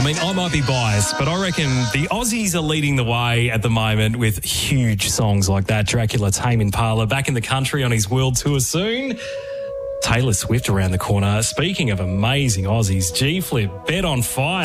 mean, I might be biased, but I reckon the Aussies are leading the way at the moment with huge songs like that. Dracula, Tame Impala, back in the country on his world tour soon. Taylor Swift around the corner. Speaking of amazing Aussies, G-Flip, Bet on Fire.